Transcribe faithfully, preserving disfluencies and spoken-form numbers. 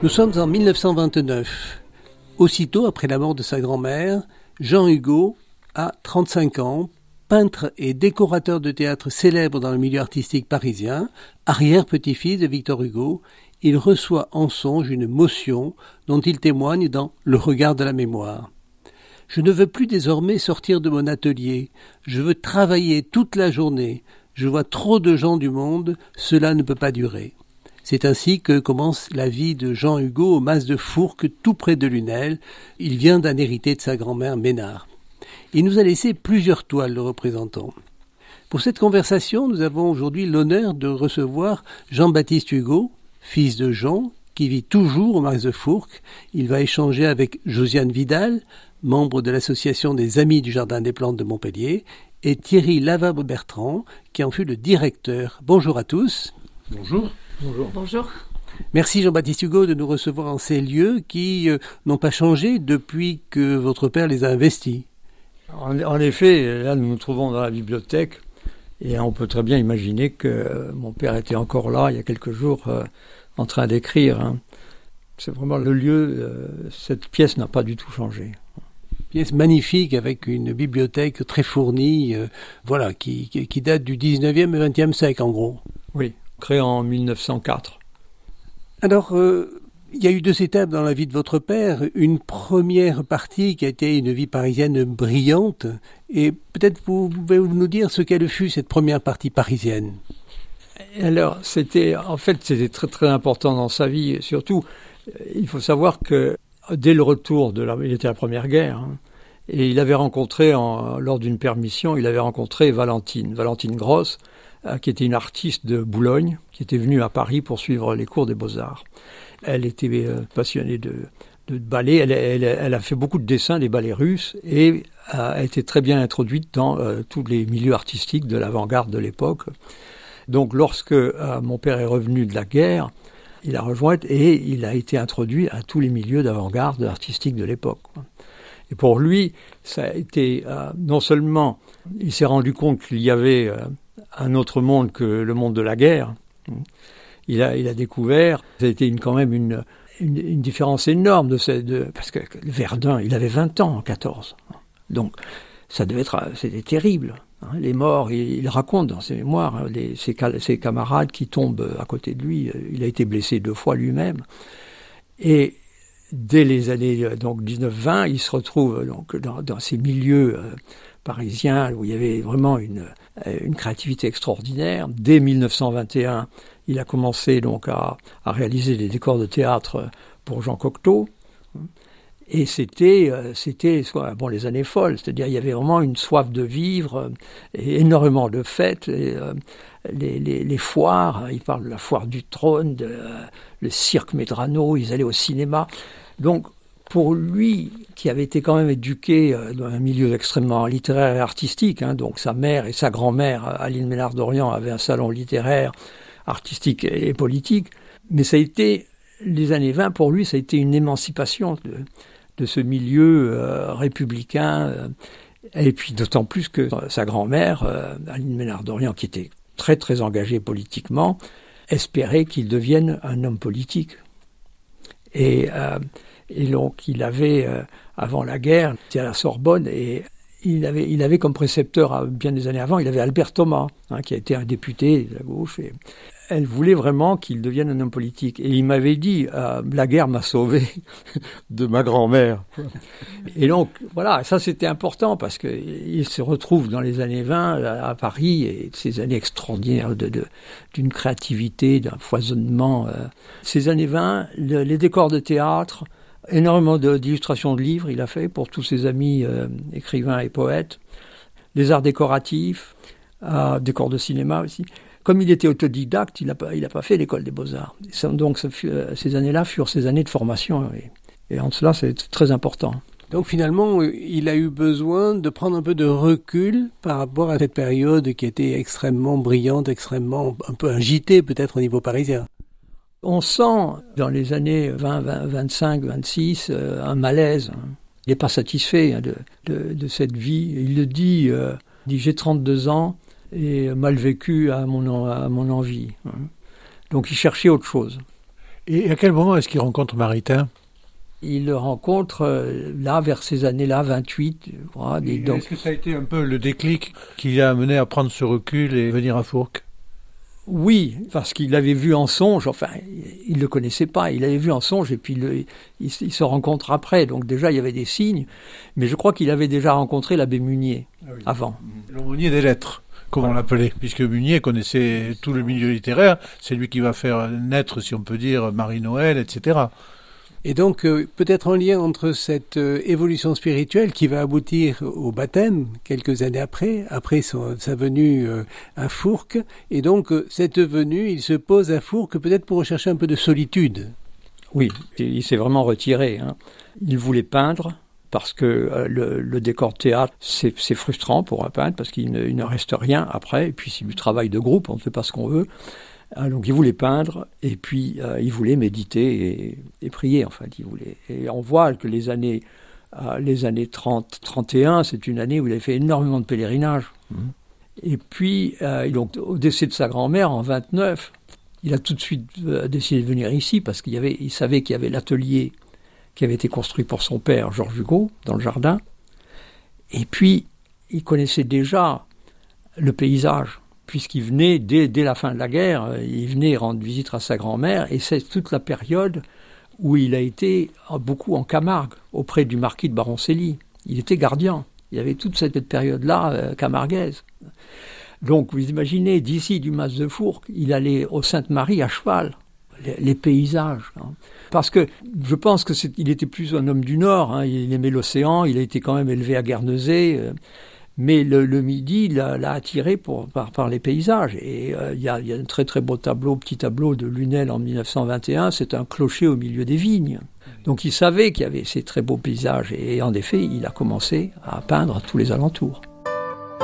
Nous sommes en mille neuf cent vingt-neuf. Aussitôt après la mort de sa grand-mère, Jean Hugo a trente-cinq ans, peintre et décorateur de théâtre célèbre dans le milieu artistique parisien, arrière-petit-fils de Victor Hugo. Il reçoit en songe une motion dont il témoigne dans Le regard de la mémoire. « Je ne veux plus désormais sortir de mon atelier. Je veux travailler toute la journée. Je vois trop de gens du monde. Cela ne peut pas durer. » C'est ainsi que commence la vie de Jean Hugo au Mas de Fourques, tout près de Lunel. Il vient d'en hériter de sa grand-mère Ménard. Il nous a laissé plusieurs toiles le représentant. Pour cette conversation, nous avons aujourd'hui l'honneur de recevoir Jean-Baptiste Hugo, fils de Jean, qui vit toujours au Mas de Fourques. Il va échanger avec Josiane Vidal, membre de l'association des Amis du Jardin des Plantes de Montpellier, et Thierry Lavabre-Bertrand, qui en fut le directeur. Bonjour à tous. Bonjour. Bonjour. Bonjour. Merci Jean-Baptiste Hugo de nous recevoir en ces lieux qui euh, n'ont pas changé depuis que votre père les a investis. En, en effet, là nous nous trouvons dans la bibliothèque et on peut très bien imaginer que euh, mon père était encore là il y a quelques jours euh, en train d'écrire. Hein. C'est vraiment le lieu, euh, cette pièce n'a pas du tout changé. Pièce magnifique avec une bibliothèque très fournie, euh, voilà, qui, qui, qui date du dix-neuvième et vingtième siècle en gros. Oui. Créé en mille neuf cent quatre. Alors, euh, il y a eu deux étapes dans la vie de votre père. Une première partie qui a été une vie parisienne brillante. Et peut-être vous pouvez nous dire ce qu'elle fut, cette première partie parisienne. Alors, c'était, en fait, c'était très très important dans sa vie. Surtout, il faut savoir que dès le retour de la, il était à la Première Guerre, hein, et il avait rencontré, en, lors d'une permission, il avait rencontré Valentine, Valentine Grosse, qui était une artiste de Boulogne, qui était venue à Paris pour suivre les cours des Beaux-Arts. Elle était euh, passionnée de, de ballet, elle, elle, elle a fait beaucoup de dessins des ballets russes et a été très bien introduite dans euh, tous les milieux artistiques de l'avant-garde de l'époque. Donc lorsque euh, mon père est revenu de la guerre, il a rejoint et il a été introduit à tous les milieux d'avant-garde artistique de l'époque. Et pour lui, ça a été euh, non seulement, il s'est rendu compte qu'il y avait euh, un autre monde que le monde de la guerre. Il a, il a découvert, ça a été une, quand même une, une, une différence énorme de, ces, de parce que Verdun, il avait vingt ans en quatorze. Donc, ça devait être, c'était terrible. Hein, les morts, il, il raconte dans ses mémoires, les, ses, ses camarades qui tombent à côté de lui. Il a été blessé deux fois lui-même. Et dès les années donc dix-neuf vingt, il se retrouve donc dans, dans ces milieux euh, parisiens où il y avait vraiment une, une créativité extraordinaire. Dès mille neuf cent vingt et un, il a commencé donc à, à réaliser des décors de théâtre pour Jean Cocteau. Et c'était, c'était bon, les années folles, c'est-à-dire il y avait vraiment une soif de vivre, et énormément de fêtes, et, euh, les, les, les foires, il parle de la foire du trône, de, euh, le cirque Medrano, ils allaient au cinéma. Donc pour lui, qui avait été quand même éduqué euh, dans un milieu extrêmement littéraire et artistique, hein, donc sa mère et sa grand-mère, Aline Ménard d'Orient, avaient un salon littéraire, artistique et, et politique, mais ça a été, les années vingt, pour lui, ça a été une émancipation de de ce milieu euh, républicain, euh, et puis d'autant plus que sa grand-mère, euh, Aline Ménard d'Orient, qui était très très engagée politiquement, espérait qu'il devienne un homme politique. Et, euh, et donc il avait, euh, avant la guerre, il était à la Sorbonne, et il avait, il avait comme précepteur, bien des années avant, il avait Albert Thomas, hein, qui a été un député de la gauche, et elle voulait vraiment qu'il devienne un homme politique. Et il m'avait dit, euh, la guerre m'a sauvé de ma grand-mère. Et donc, voilà, ça c'était important parce qu'il se retrouve dans les années vingt à Paris, et ces années extraordinaires de, de, d'une créativité, d'un foisonnement. Euh. Ces années vingt, le, les décors de théâtre, énormément de, d'illustrations de livres il a fait pour tous ses amis euh, écrivains et poètes, les arts décoratifs, euh, décors de cinéma aussi. Comme il était autodidacte, il n'a pas, il a pas fait l'école des beaux-arts. Donc fut, ces années-là furent ces années de formation. Et, et en cela, c'est très important. Donc finalement, il a eu besoin de prendre un peu de recul par rapport à cette période qui était extrêmement brillante, extrêmement un peu agitée peut-être au niveau parisien. On sent dans les années vingt, vingt, vingt-cinq, vingt-six euh, un malaise. Il n'est pas satisfait hein, de, de, de cette vie. Il le dit, euh, il dit « j'ai trente-deux ans ». Et mal vécu à mon, à mon envie. Donc il cherchait autre chose. Et à quel moment est-ce qu'il rencontre Maritain ? Il le rencontre euh, là, vers ces années-là, vingt-huit. Je crois, Et donc... Est-ce que ça a été un peu le déclic qui l'a amené à prendre ce recul et venir à Fourques ? Oui, parce qu'il avait vu en songe, enfin, il ne le connaissait pas, il avait vu en songe et puis le, il, il se rencontre après. Donc déjà, il y avait des signes, mais je crois qu'il avait déjà rencontré l'abbé Munier ah oui. avant. L'aumônier des lettres, comme voilà. on l'appelait, puisque Munier connaissait tout le milieu littéraire, c'est lui qui va faire naître, si on peut dire, Marie-Noël, et cetera. Et donc, euh, peut-être un lien entre cette euh, évolution spirituelle qui va aboutir au baptême quelques années après, après son, sa venue euh, à Fourques. Et donc, euh, cette venue, il se pose à Fourques peut-être pour rechercher un peu de solitude. Oui, il s'est vraiment retiré. Hein. Il voulait peindre parce que euh, le, le décor de théâtre, c'est, c'est frustrant pour un peintre parce qu'il ne, il ne reste rien après. Et puis, c'est du travail de groupe, on ne fait pas ce qu'on veut. Donc il voulait peindre et puis euh, il voulait méditer et, et prier en fait. Il voulait. Et on voit que les années, euh, les années trente, trente et un, c'est une année où il a fait énormément de pèlerinages. Mmh. Et puis euh, donc, au décès de sa grand-mère en vingt-neuf, il a tout de suite euh, décidé de venir ici parce qu'il y avait, il savait qu'il y avait l'atelier qui avait été construit pour son père Georges Hugo dans le jardin. Et puis il connaissait déjà le paysage. Puisqu'il venait, dès, dès la fin de la guerre, il venait rendre visite à sa grand-mère, et c'est toute la période où il a été beaucoup en Camargue, auprès du marquis de Baroncelli. Il était gardien. Il y avait toute cette période-là euh, camarguaise. Donc, vous imaginez, d'ici du Mas de Fourques, il allait au Sainte-Marie à cheval, les, les paysages. Hein. Parce que je pense qu'il était plus un homme du Nord, hein. Il aimait l'océan, il a été quand même élevé à Guernesey, euh, mais le, le Midi l'a, l'a attiré pour, par, par les paysages. Et il euh, y, a, y a un très très beau tableau, petit tableau de Lunel en dix-neuf cent vingt et un, c'est un clocher au milieu des vignes. Donc il savait qu'il y avait ces très beaux paysages. Et en effet, il a commencé à peindre tous les alentours.